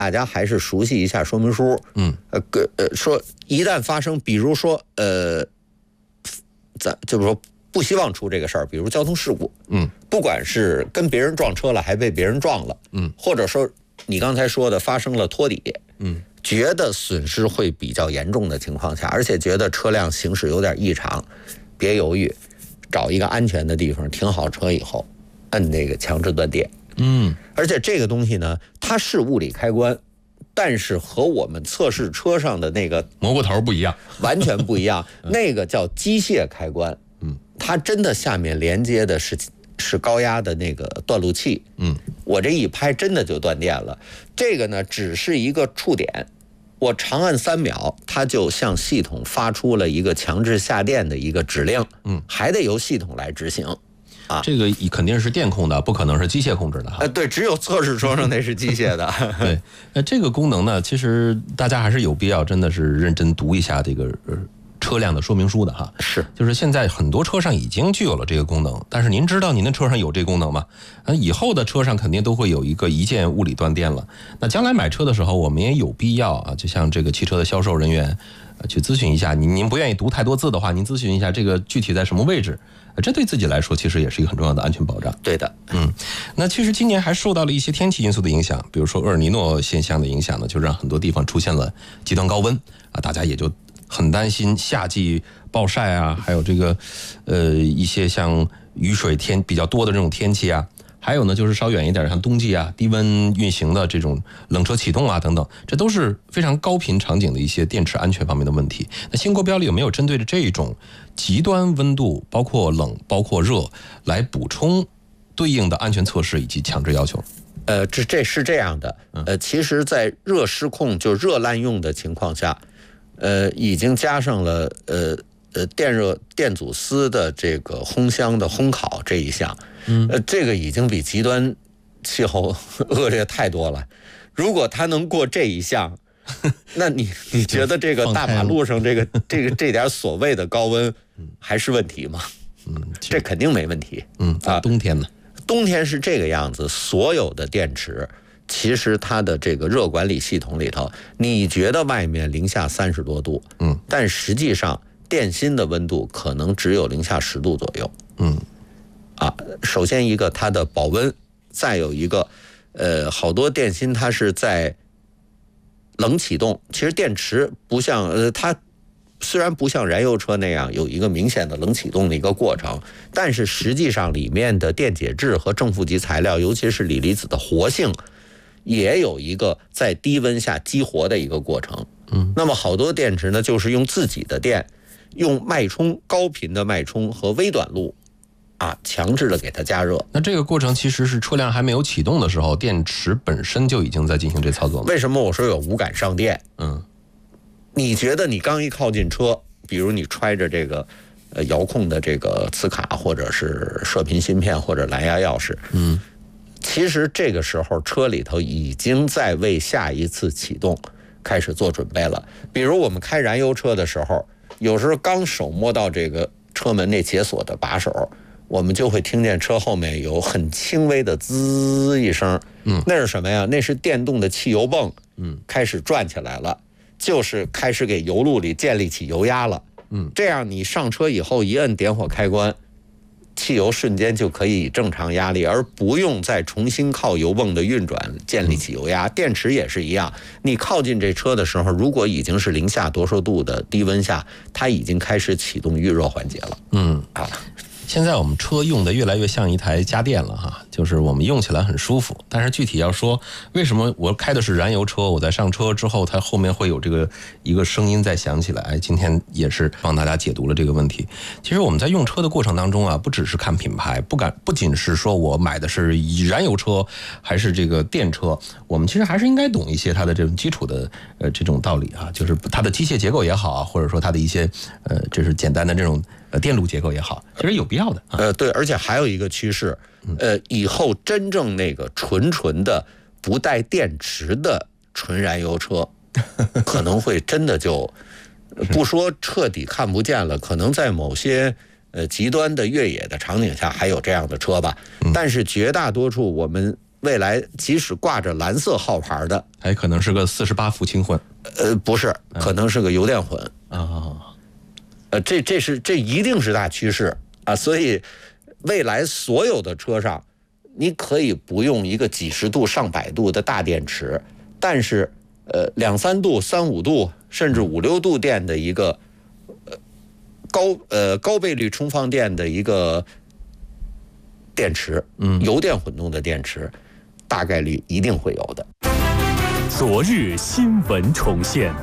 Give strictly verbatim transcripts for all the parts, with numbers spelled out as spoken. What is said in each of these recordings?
大家还是熟悉一下说明书。 嗯， 呃，呃，说一旦发生，比如说，呃，咱就是说不希望出这个事儿，比如交通事故， 嗯， 不管是跟别人撞车了，还被别人撞了， 嗯， 或者说你刚才说的发生了托底， 嗯， 觉得损失会比较严重的情况下，而且觉得车辆行驶有点异常，别犹豫，找一个安全的地方停好车以后，摁那个强制断电。 嗯， 而且这个东西呢，它是物理开关，但是和我们测试车上的那个蘑菇头不一样， 完全不一样。那个叫机械开关， 嗯， 它真的下面连接的是是高压的那个断路器， 嗯， 我这一拍真的就断电了。这个呢，只是一个触点，我长按三秒，它就向系统发出了一个强制下电的一个指令， 嗯， 还得由系统来执行。啊， 这个肯定是电控的，不可能是机械控制的哈。 呃，对，只有测试车上那是机械的。 对，那这个功能呢，其实大家还是有必要真的是认真读一下这个呃车辆的说明书的哈。 是， 就是现在很多车上已经具有了这个功能，但是您知道您的车上有这个功能吗？那以后的车上肯定都会有一个一键物理断电了。那将来买车的时候，我们也有必要啊，就像这个汽车的销售人员。去咨询一下，您您不愿意读太多字的话，您咨询一下这个具体在什么位置，这对自己来说其实也是一个很重要的安全保障。 对的， 嗯，那其实今年还受到了一些天气因素的影响，比如说厄尔尼诺现象的影响呢，就让很多地方出现了极端高温啊，大家也就很担心夏季暴晒啊，还有这个呃一些像雨水天比较多的这种天气啊。还有呢，就是稍远一点，像冬季啊，低温运行的这种冷车启动啊等等，这都是非常高频场景的一些电池安全方面的问题。那新国标里有没有针对着这种极端温度，包括冷、包括热，来补充对应的安全措施以及强制要求？ 呃，这这是这样的，呃，其实，在热失控就热滥用的情况下，呃，已经加上了呃呃电热电阻丝的这个烘箱的烘烤这一项。嗯，呃，这个已经比极端气候恶劣太多了。如果它能过这一项，那你你觉得这个大马路上这个这个这点所谓的高温还是问题吗？嗯，这肯定没问题。 嗯啊，冬天呢？ 冬天是这个样子，所有的电池其实它的这个热管理系统里头，你觉得外面零下三十多度， 嗯， 但实际上电芯的温度可能只有零下十度左右。 嗯。 啊，首先一个它的保温，再有一个，呃，好多电芯它是在冷启动。其实电池不像，呃，它虽然不像燃油车那样有一个明显的冷启动的一个过程，但是实际上里面的电解质和正负极材料，尤其是锂离子的活性，也有一个在低温下激活的一个过程。嗯，那么好多电池呢，就是用自己的电，用脉冲高频的脉冲和微短路。啊，强制的给它加热。 那这个过程其实是车辆还没有启动的时候，电池本身就已经在进行这操作了。 为什么我说有无感上电？ 嗯， 你觉得你刚一靠近车，比如你揣着这个呃遥控的这个磁卡，或者是射频芯片，或者蓝牙钥匙， 嗯， 其实这个时候车里头已经在为下一次启动开始做准备了。比如我们开燃油车的时候，有时候刚手摸到这个车门那解锁的把手，我们就会听见车后面有很轻微的滋一声， 嗯， 那是什么呀？那是电动的汽油泵，嗯，开始转起来了，就是开始给油路里建立起油压了， 嗯， 这样你上车以后一摁点火开关，汽油瞬间就可以以正常压力，而不用再重新靠油泵的运转建立起油压。嗯、电池也是一样，你靠近这车的时候，如果已经是零下多少度的低温下，它已经开始启动预热环节了， 嗯啊。 现在我们车用的越来越像一台家电了哈，就是我们用起来很舒服，但是具体要说为什么我开的是燃油车，我在上车之后它后面会有这个一个声音在响起来，今天也是帮大家解读了这个问题。其实我们在用车的过程当中啊，不只是看品牌，不敢不仅是说我买的是燃油车还是这个电车，我们其实还是应该懂一些它的这种基础的呃这种道理啊，就是它的机械结构也好啊，或者说它的一些呃就是简单的这种呃电路结构也好，其实有必要的啊。 呃，对，而且还有一个趋势，呃，以后真正那个纯纯的不带电池的纯燃油车，可能会真的就不说彻底看不见了，可能在某些呃极端的越野的场景下还有这样的车吧，但是绝大多数我们未来即使挂着蓝色号牌的， 还可能是个四十八伏轻混。 呃，不是，可能是个油电混啊、哦。 呃，这这是这一定是大趋势啊！所以未来所有的车上，你可以不用一个几十度、上百度的大电池，但是呃两三度、三五度甚至五六度电的一个呃高呃高倍率充放电的一个电池，嗯，油电混动的电池，大概率一定会有的。 昨日新闻重现，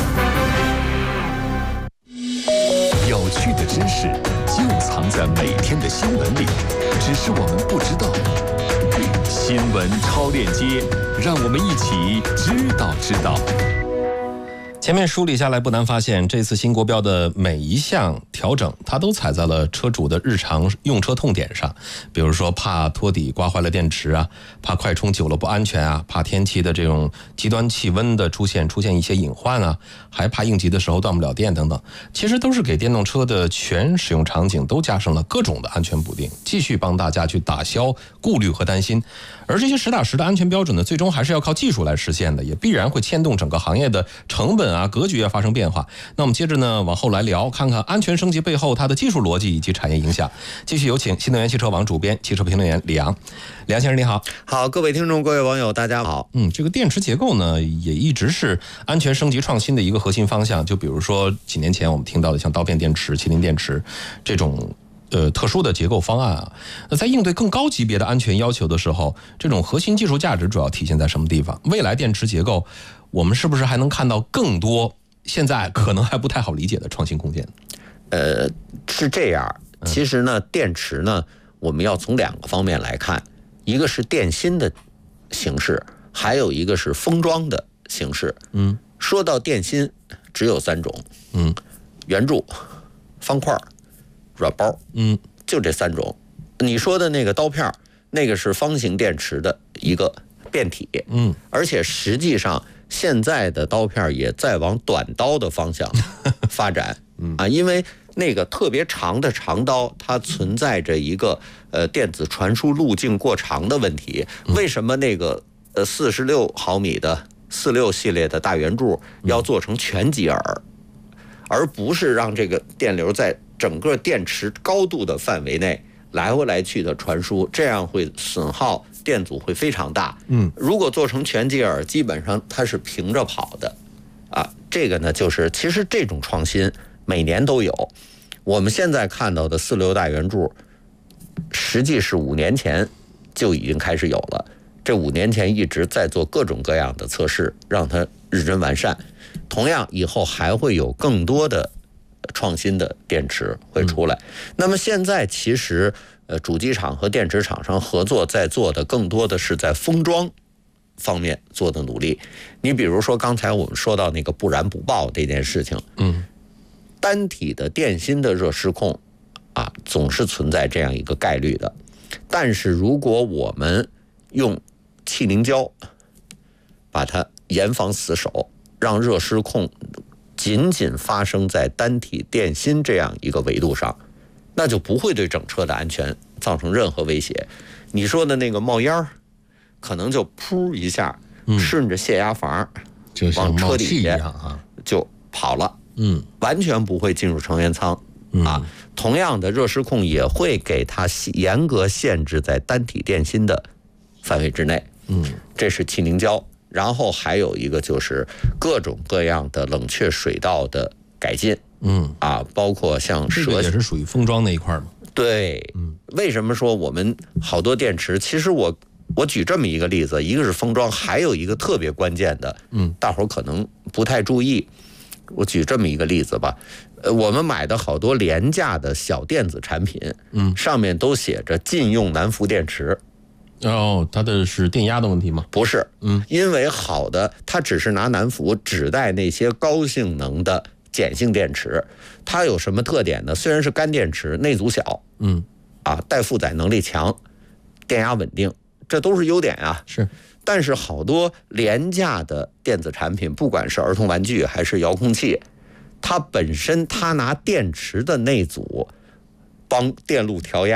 有趣的知识就藏在每天的新闻里，只是我们不知道。新闻超链接，让我们一起知道知道。 前面梳理下来，不难发现，这次新国标的每一项调整，它都踩在了车主的日常用车痛点上。比如说，怕托底刮坏了电池啊，怕快充久了不安全啊，怕天气的这种极端气温的出现出现一些隐患啊，还怕应急的时候断不了电等等。其实都是给电动车的全使用场景都加上了各种的安全补丁，继续帮大家去打消顾虑和担心。而这些实打实的安全标准呢，最终还是要靠技术来实现的，也必然会牵动整个行业的成本啊、格局啊发生变化。那我们接着呢往后来聊，看看安全升级背后它的技术逻辑以及产业影响。继续有请新能源汽车网主编、汽车评论员李阳。李阳先生你好。 好，各位听众、各位网友大家好。 嗯，这个电池结构呢也一直是安全升级创新的一个核心方向。就比如说几年前我们听到的像刀片电池、麒麟电池这种呃，特殊的结构方案啊，那在应对更高级别的安全要求的时候，这种核心技术价值主要体现在什么地方？未来电池结构，我们是不是还能看到更多现在可能还不太好理解的创新空间？ 呃，是这样，其实呢，电池呢，我们要从两个方面来看，一个是电芯的形式，还有一个是封装的形式。嗯，说到电芯，只有三种，嗯，圆柱、方块、软包，嗯，就这三种。你说的那个刀片，那个是方形电池的一个变体，嗯，而且实际上现在的刀片也在往短刀的方向发展，嗯啊，因为那个特别长的长刀，它存在着一个呃电子传输路径过长的问题。为什么那个呃四十六毫米的四六系列的大圆柱要做成全吉尔，而不是让这个电流在整个电池高度的范围内来回来去的传输，这样会损耗电阻会非常大。嗯，如果做成全吉尔，基本上它是平着跑的，啊，这个呢就是其实这种创新每年都有。我们现在看到的四流大圆柱，实际是五年前就已经开始有了。这五年前一直在做各种各样的测试，让它日臻完善。同样，以后还会有更多的创新的电池会出来。那么现在其实呃主机厂和电池厂商合作在做的更多的是在封装方面做的努力。你比如说刚才我们说到那个不燃不爆这件事情，嗯，单体的电芯的热失控啊，总是存在这样一个概率的。但是如果我们用气凝胶把它严防死守，让热失控仅仅发生在单体电芯这样一个维度上，那就不会对整车的安全造成任何威胁。你说的那个冒烟可能就噗一下，顺着泄压阀往车底下就跑了，嗯，完全不会进入成员舱啊。同样的，热失控也会给它严格限制在单体电芯的范围之内，嗯，这是气凝胶。然后还有一个就是各种各样的冷却水道的改进，嗯啊，包括像这个也是属于封装那一块吗？ 对，嗯，为什么说我们好多电池？其实我我举这么一个例子，一个是封装，还有一个特别关键的，嗯，大伙儿可能不太注意。我举这么一个例子吧，呃，我们买的好多廉价的小电子产品，嗯，上面都写着禁用南孚电池。 哦，它的是电压的问题吗？ 不是，嗯，因为好的，它只是拿南孚指代那些高性能的碱性电池，它有什么特点呢？虽然是干电池，内阻小，嗯，啊，待负载能力强，电压稳定，这都是优点啊。 是， 但是好多廉价的电子产品，不管是儿童玩具还是遥控器，它本身它拿电池的内阻帮电路调压。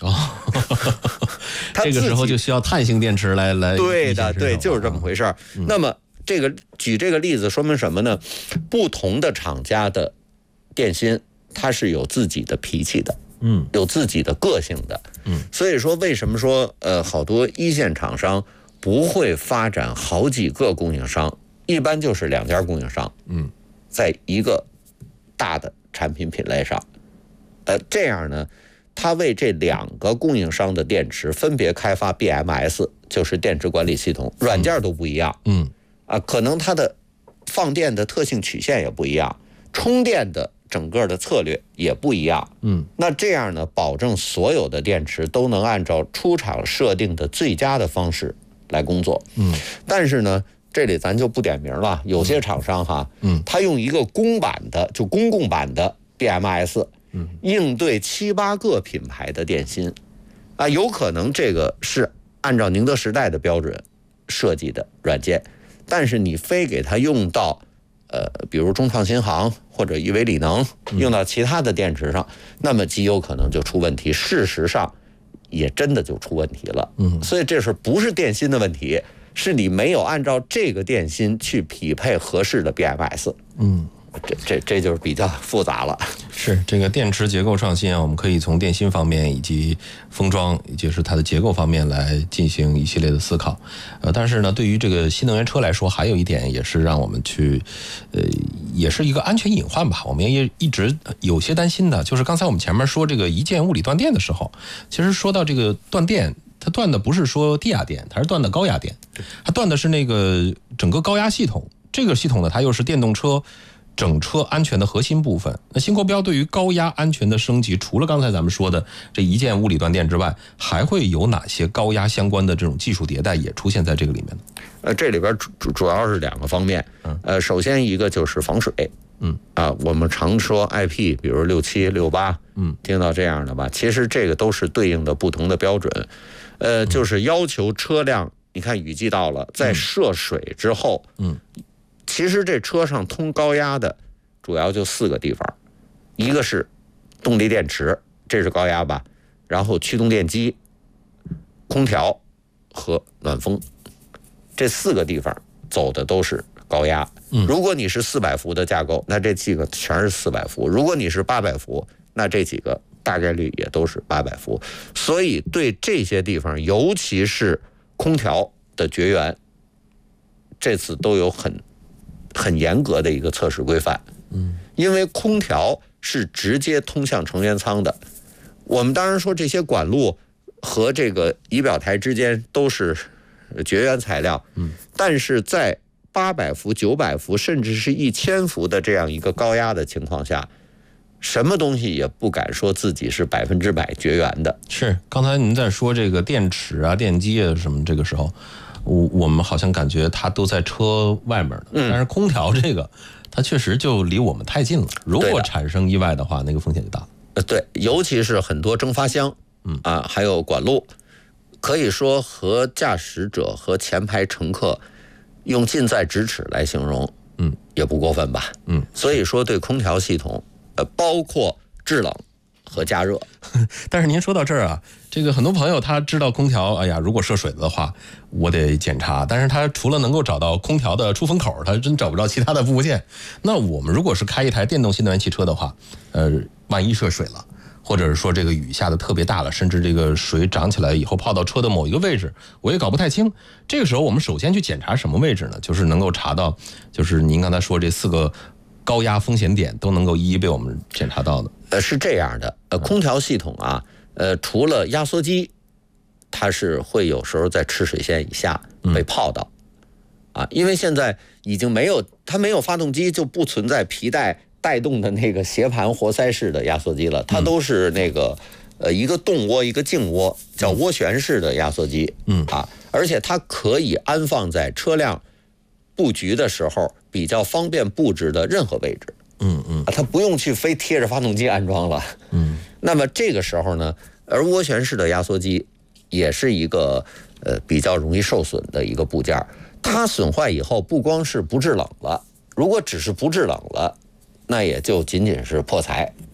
哦，这个时候就需要碳性电池来来。 对的，对，就是这么回事儿。嗯、那么这个举这个例子说明什么呢？不同的厂家的电芯，它是有自己的脾气的，嗯，有自己的个性的，嗯。所以说，为什么说呃好多一线厂商不会发展好几个供应商，一般就是两家供应商，嗯，在一个大的产品品类上，呃，这样呢。他为这两个供应商的电池分别开发 B M S， 就是电池管理系统，软件都不一样，嗯，啊，可能它的放电的特性曲线也不一样，充电的整个的策略也不一样，嗯，那这样呢，保证所有的电池都能按照出厂设定的最佳的方式来工作，嗯，但是呢，这里咱就不点名了，有些厂商哈，嗯，他用一个公版的，就公共版的 B M S。应对七八个品牌的电芯，啊，有可能这个是按照宁德时代的标准设计的软件，但是你非给它用到，呃，比如中创新航或者亿维锂能，用到其他的电池上，那么极有可能就出问题。事实上，也真的就出问题了。嗯，所以这是不是电芯的问题？是你没有按照这个电芯去匹配合适的 B M S。嗯。这这这就是比较复杂了。 是这个电池结构创新啊，我们可以从电芯方面以及封装，也就是它的结构方面来进行一系列的思考。呃，但是呢，对于这个新能源车来说，还有一点也是让我们去，呃，也是一个安全隐患吧。我们也一直有些担心的，就是刚才我们前面说这个一键物理断电的时候，其实说到这个断电，它断的不是说低压电，它是断的高压电，它断的是那个整个高压系统。这个系统呢，它又是电动车整车安全的核心部分。那新国标对于高压安全的升级，除了刚才咱们说的这一键物理断电之外，还会有哪些高压相关的这种技术迭代也出现在这个里面呢？ 呃，这里边主主要是两个方面。呃，首先一个就是防水。嗯啊，我们常说 I P， 比如六七、六八，嗯，听到这样的吧？其实这个都是对应的不同的标准。呃，就是要求车辆，你看雨季到了，在涉水之后，嗯。其实这车上通高压的主要就四个地方，一个是动力电池，这是高压吧，然后驱动电机、空调和暖风，这四个地方走的都是高压。如果你是四百伏的架构，那这几个全是四百伏；如果你是八百伏，那这几个大概率也都是八百伏。所以对这些地方，尤其是空调的绝缘，这次都有很很严格的一个测试规范。嗯，因为空调是直接通向成员舱的。我们当然说这些管路和这个仪表台之间都是绝缘材料，嗯，但是在八百伏、九百伏，甚至是一千伏的这样一个高压的情况下，什么东西也不敢说自己是百分之百绝缘的。 是，刚才您在说这个电池啊、电机啊什么，这个时候，我我们好像感觉它都在车外面呢，嗯，但是空调这个，它确实就离我们太近了。如果产生意外的话，那个风险就大了。 呃，对，尤其是很多蒸发箱，嗯啊，还有管路，可以说和驾驶者和前排乘客用近在咫尺来形容，嗯，也不过分吧，嗯。所以说，对空调系统，呃，包括制冷和加热。 但是您说到这儿啊，这个很多朋友他知道空调，哎呀，如果涉水的话，我得检查。但是他除了能够找到空调的出风口，他真找不着其他的部件。那我们如果是开一台电动新能源汽车的话，呃，万一涉水了，或者是说这个雨下的特别大了，甚至这个水涨起来以后泡到车的某一个位置，我也搞不太清。这个时候我们首先去检查什么位置呢？就是能够查到，就是您刚才说这四个高压风险点都能够一一被我们检查到的。 呃，是这样的，呃，空调系统啊，呃，除了压缩机，它是会有时候在赤水线以下被泡到，嗯、啊，因为现在已经没有它没有发动机，就不存在皮带带动的那个斜盘活塞式的压缩机了，它都是那个呃一个动涡一个静涡，叫涡旋式的压缩机，嗯啊，而且它可以安放在车辆布局的时候比较方便布置的任何位置。嗯嗯，它不用去非贴着发动机安装了。嗯，那么这个时候呢，而涡旋式的压缩机也是一个呃比较容易受损的一个部件。它损坏以后，不光是不制冷了，如果只是不制冷了，那也就仅仅是破财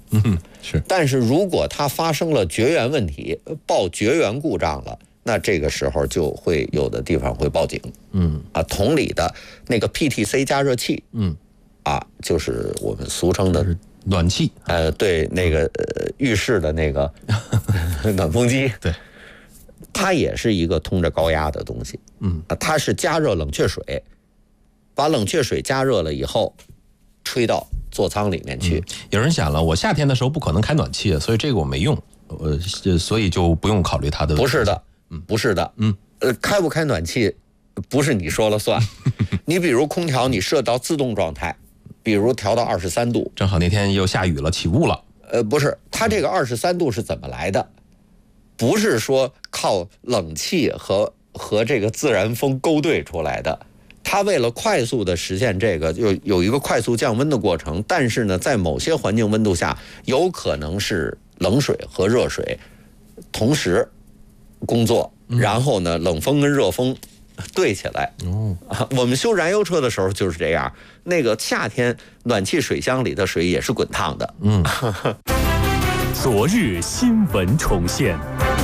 嗯，是。 但是如果它发生了绝缘问题，报绝缘故障了，那这个时候就会有的地方会报警。 嗯啊，同理的那个 P T C 加热器， 嗯， 啊，就是我们俗称的暖气， 呃，对，那个呃浴室的那个暖风机， 对， 它也是一个通着高压的东西。 嗯， 啊，它是加热冷却水，把冷却水加热了以后，吹到座舱里面去。 嗯、有人想了，我夏天的时候不可能开暖气，所以这个我没用，呃，所以就不用考虑它的。 不是的，不是的， 嗯， 呃，开不开暖气不是你说了算。你比如空调，你设到自动状态，比如调到二十三度， 正好那天又下雨了，起雾了。 呃，不是，它这个二十三度是怎么来的？不是说靠冷气和和这个自然风勾兑出来的。它为了快速的实现这个，有有一个快速降温的过程，但是呢，在某些环境温度下，有可能是冷水和热水同时工作，然后呢，冷风跟热风对起来。哦，啊，我们修燃油车的时候就是这样。那个夏天暖气水箱里的水也是滚烫的。 嗯。 昨日新闻重现，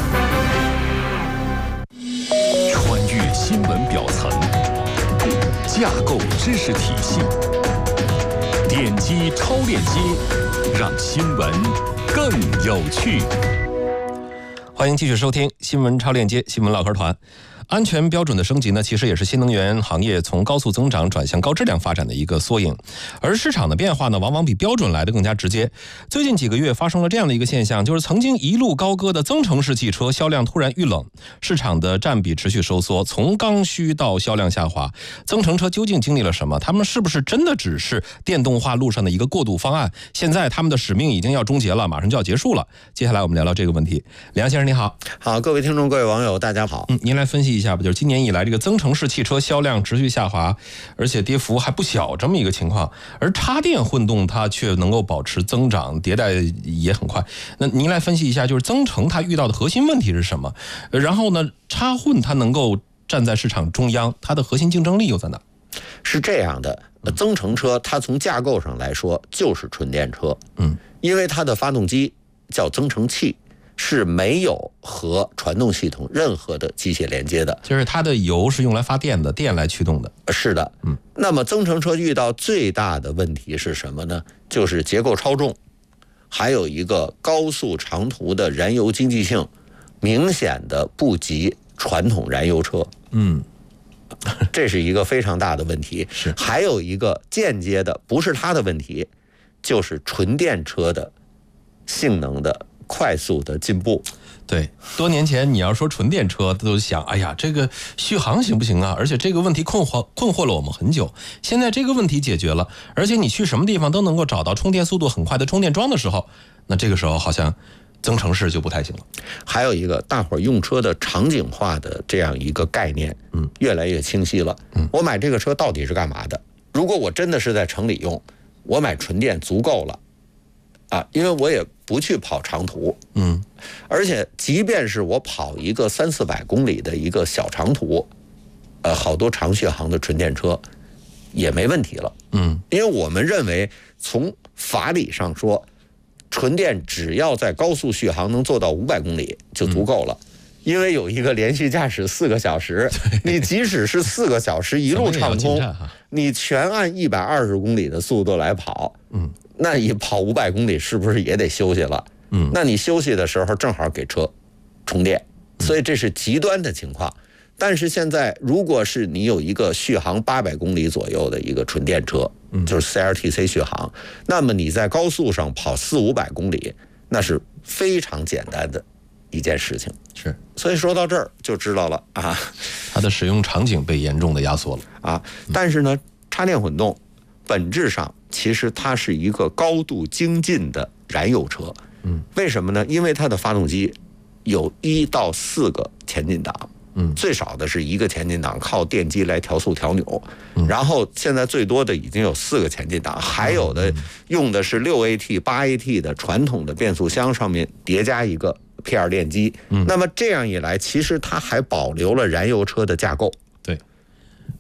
穿越新闻表层，架构知识体系，点击超链接，让新闻更有趣。 欢迎继续收听新闻超链接新闻唠嗑团。安全标准的升级呢，其实也是新能源行业从高速增长转向高质量发展的一个缩影。而市场的变化呢，往往比标准来得更加直接。最近几个月发生了这样的一个现象，就是曾经一路高歌的增程式汽车销量突然遇冷，市场的占比持续收缩，从刚需到销量下滑。增程车究竟经历了什么？他们是不是真的只是电动化路上的一个过渡方案？现在他们的使命已经要终结了，马上就要结束了。接下来我们聊聊这个问题。梁先生你好。 好，各位听众各位网友大家好。 嗯，您来分析一下吧，就是今年以来这个增程式汽车销量持续下滑，而且跌幅还不小这么一个情况，而插电混动它却能够保持增长，迭代也很快。那您来分析一下，就是增程它遇到的核心问题是什么？然后呢，插混它能够站在市场中央，它的核心竞争力又在哪？ 是这样的，增程车它从架构上来说就是纯电车，嗯，因为它的发动机叫增程器，是没有和传动系统任何的机械连接的， 就是它的油是用来发电的，电来驱动的。 是的，嗯。那么增程车遇到最大的问题是什么呢？就是结构超重，还有一个高速长途的燃油经济性明显的不及传统燃油车。嗯。这是一个非常大的问题。 是。 还有一个间接的，不是它的问题，就是纯电车的性能的快速的进步。 对，多年前你要说纯电车都想，哎呀，这个续航行不行啊？而且这个问题困惑困惑了我们很久。现在这个问题解决了，而且你去什么地方都能够找到充电速度很快的充电桩的时候，那这个时候好像增程式就不太行了。 还有一个，大伙儿用车的场景化的这样一个概念，嗯，越来越清晰了。嗯，我买这个车到底是干嘛的？如果我真的是在城里用，我买纯电足够了。啊，因为我也不去跑长途，嗯，而且即便是我跑一个三四百公里的一个小长途，呃，好多长续航的纯电车也没问题了，嗯，因为我们认为从法理上说，纯电只要在高速续航能做到五百公里就足够了。嗯，因为有一个连续驾驶四个小时，你即使是四个小时一路畅通，你全按一百二十公里的速度来跑，嗯，那你跑五百公里是不是也得休息了？嗯，那你休息的时候正好给车充电，所以这是极端的情况。但是现在，如果是你有一个续航八百公里左右的一个纯电车，就是 C L T C 续航，那么你在高速上跑四五百公里，那是非常简单的一件事情。 是， 所以说到这儿就知道了啊， 它的使用场景被严重的压缩了啊。但是呢，插电混动本质上其实它是一个高度精进的燃油车。嗯，为什么呢？因为它的发动机有一到四个前进档。嗯，最少的是一个前进档靠电机来调速调扭，嗯，然后现在最多的已经有四个前进档，还有的用的是六 A T、八 A T 的传统的变速箱上面叠加一个 P 二 电机。嗯，那么这样一来，其实它还保留了燃油车的架构。 对，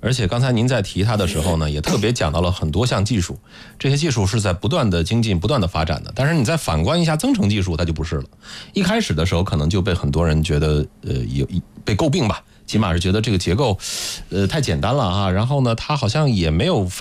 而且刚才您在提它的时候呢，也特别讲到了很多项技术，这些技术是在不断的精进、不断的发展的。但是你再反观一下增程技术，它就不是了。一开始的时候，可能就被很多人觉得呃有被诟病吧，起码是觉得这个结构呃太简单了啊。然后呢，它好像也没有发